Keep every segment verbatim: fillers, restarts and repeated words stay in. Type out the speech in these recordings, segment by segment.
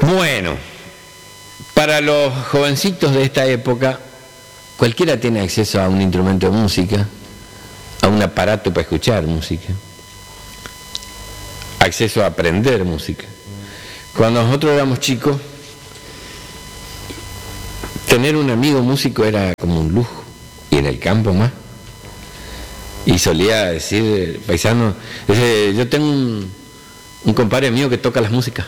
Bueno, para los jovencitos de esta época, cualquiera tiene acceso a un instrumento de música, a un aparato para escuchar música, acceso a aprender música. Cuando nosotros éramos chicos, tener un amigo músico era como un lujo, y en el campo más. Y solía decir, paisano, dice, yo tengo un, un compadre mío que toca las músicas.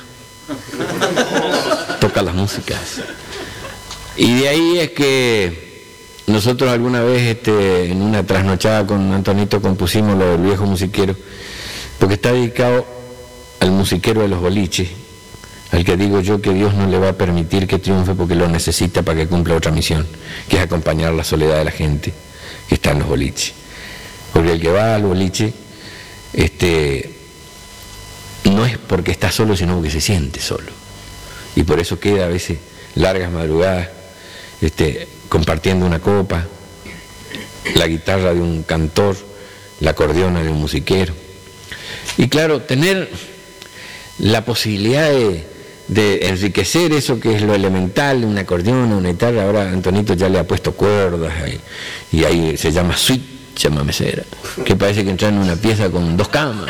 Toca las músicas. Y de ahí es que nosotros alguna vez este, en una trasnochada con Antonito compusimos lo del viejo musiquero, porque está dedicado al musiquero de los boliches, al que digo yo que Dios no le va a permitir que triunfe porque lo necesita para que cumpla otra misión, que es acompañar la soledad de la gente que está en los boliches. Porque el que va al boliche este, no es porque está solo, sino porque se siente solo. Y por eso queda a veces largas madrugadas este, compartiendo una copa, la guitarra de un cantor, la acordeona de un musiquero. Y claro, tener la posibilidad de, de enriquecer eso que es lo elemental, una acordeona, una guitarra. Ahora Antonito ya le ha puesto cuerdas y, y ahí se llama suite, se llama mesera, que parece que entra en una pieza con dos camas.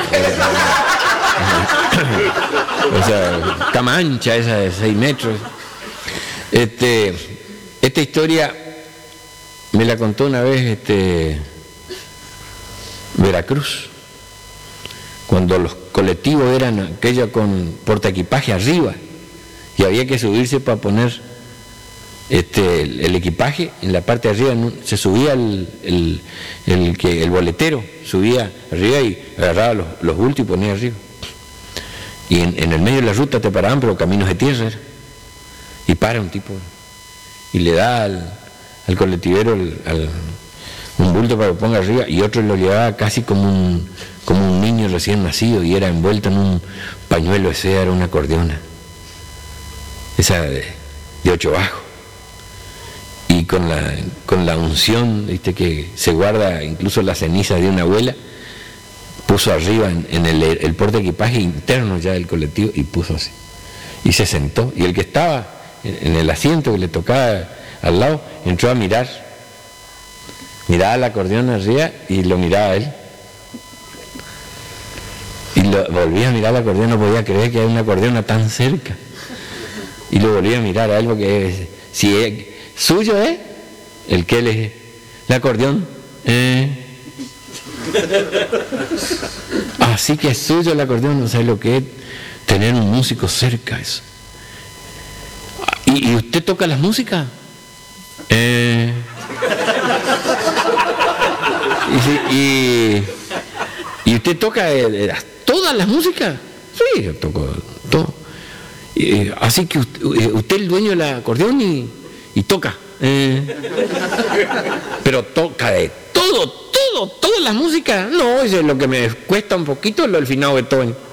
O sea, cama ancha esa de seis metros. Este, esta historia me la contó una vez este, Veracruz, cuando los colectivos eran aquellos con portaequipaje arriba y había que subirse para poner este, el, el equipaje en la parte de arriba. Se subía el, el, el, que, el boletero, subía arriba y agarraba los, los bultos y ponía arriba. Y en, en el medio de la ruta te paraban, pero caminos de tierra. Y para un tipo y le da al, al colectivero el, al, un bulto para que ponga arriba, y otro lo llevaba casi como un, como un niño recién nacido, y era envuelto en un pañuelo de seda, era una acordeona, esa de, de ocho bajo. Y con la, con la unción, ¿viste?, que se guarda incluso la ceniza de una abuela, puso arriba en, en el, el porta equipaje interno ya del colectivo y puso así. Y se sentó. Y el que estaba en, en el asiento que le tocaba al lado, entró a mirar. Miraba el acordeón arriba y lo miraba a él. Y lo, volvía a mirar el acordeón, no podía creer que hay una acordeona tan cerca. Y lo volvía a mirar a él porque si es suyo, ¿eh? El que él es, el acordeón, ¿eh? Así que es suyo el acordeón. No sabe lo que es tener un músico cerca, eso. ¿Y, y usted toca las músicas? Eh. Y, y, y usted toca eh, todas las músicas. Sí, yo toco todo. Y, así que usted, usted es el dueño del acordeón y, y toca. Eh. Pero toca de todo, todo, todas las músicas. No, eso es lo que me cuesta un poquito, lo del finado Beethoven.